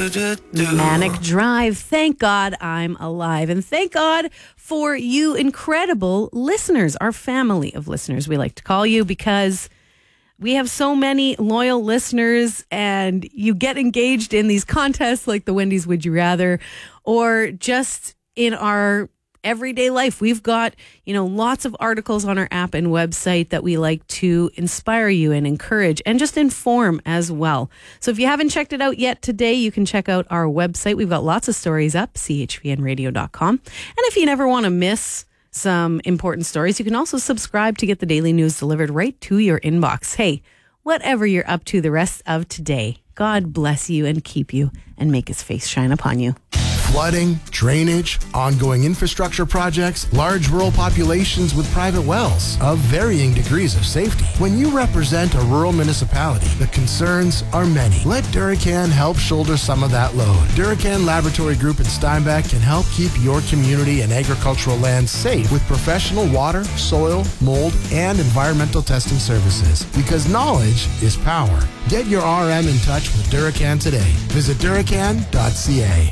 Manic Drive. Thank God I'm alive. And thank God for you incredible listeners, our family of listeners, we like to call you, because we have so many loyal listeners and you get engaged in these contests like the Wendy's Would You Rather, or just in our everyday life. We've got, lots of articles on our app and website that we like to inspire you and encourage and just inform as well. So if you haven't checked it out yet today, you can check out our website. We've got lots of stories up, chvnradio.com. And if you never want to miss some important stories, you can also subscribe to get the daily news delivered right to your inbox. Hey, whatever you're up to the rest of today, God bless you and keep you and make his face shine upon you. Flooding, drainage, ongoing infrastructure projects, large rural populations with private wells of varying degrees of safety. When you represent a rural municipality, the concerns are many. Let Duracan help shoulder some of that load. Duracan Laboratory Group in Steinbach can help keep your community and agricultural land safe with professional water, soil, mold, and environmental testing services. Because knowledge is power. Get your RM in touch with Duracan today. Visit Duracan.ca.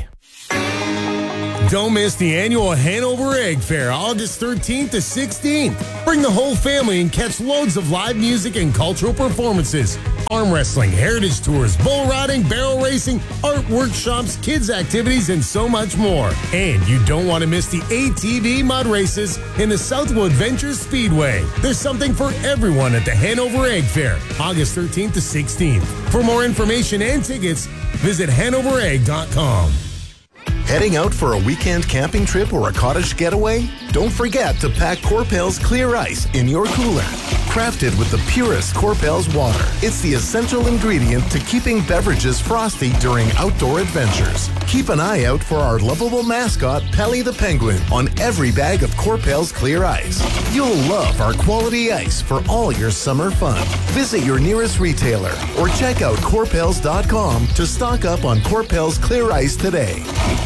Don't miss the annual Hanover Egg Fair, August 13th to 16th. Bring the whole family and catch loads of live music and cultural performances. Arm wrestling, heritage tours, bull riding, barrel racing, art workshops, kids activities, and so much more. And you don't want to miss the ATV mud races in the Southwood Ventures Speedway. There's something for everyone at the Hanover Egg Fair, August 13th to 16th. For more information and tickets, visit hanoveregg.com. Heading out for a weekend camping trip or a cottage getaway? Don't forget to pack Corpels Clear Ice in your cooler. Crafted with the purest Corpels water, it's the essential ingredient to keeping beverages frosty during outdoor adventures. Keep an eye out for our lovable mascot, Pelly the Penguin, on every bag of Corpels Clear Ice. You'll love our quality ice for all your summer fun. Visit your nearest retailer or check out Corpels.com to stock up on Corpels Clear Ice today.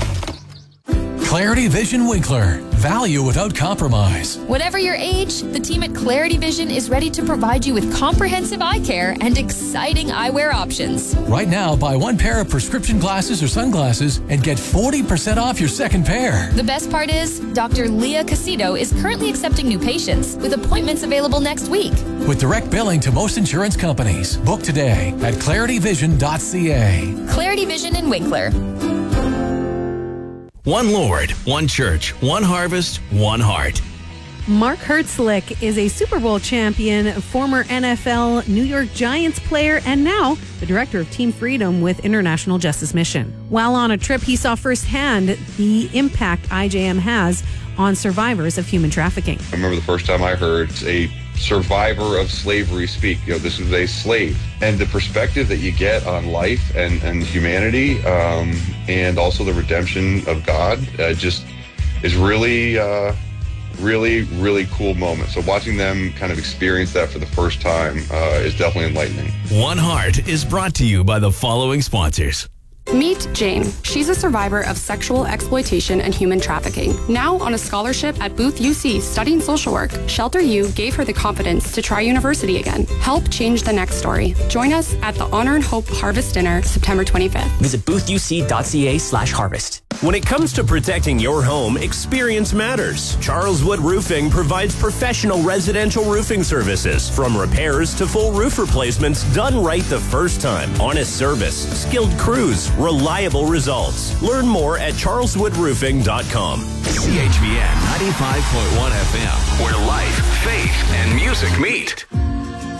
Clarity Vision Winkler. Value without compromise. Whatever your age, the team at Clarity Vision is ready to provide you with comprehensive eye care and exciting eyewear options. Right now, buy one pair of prescription glasses or sunglasses and get 40% off your second pair. The best part is, Dr. Leah Casito is currently accepting new patients with appointments available next week. With direct billing to most insurance companies. Book today at clarityvision.ca. Clarity Vision in Winkler. One Lord, one church, one harvest, one heart. Mark Hertzlick is a Super Bowl champion, former NFL New York Giants player, and now the director of Team Freedom with International Justice Mission. While on a trip, he saw firsthand the impact IJM has on survivors of human trafficking. I remember the first time I heard a survivor of slavery speak. This was a slave. And the perspective that you get on life and humanity, and also the redemption of God, just is really, really cool moment. So watching them kind of experience that for the first time is definitely enlightening. One Heart is brought to you by the following sponsors. Meet Jane. She's a survivor of sexual exploitation and human trafficking. Now on a scholarship at Booth UC studying social work, Shelter U gave her the confidence to try university again. Help change the next story. Join us at the Honor and Hope Harvest Dinner, September 25th. Visit boothuc.ca/harvest. When it comes to protecting your home, experience matters. Charles Wood Roofing provides professional residential roofing services, from repairs to full roof replacements done right the first time. Honest service, skilled crews, reliable results. Learn more at charleswoodroofing.com. CHVN 95.1 FM, where life, faith, and music meet.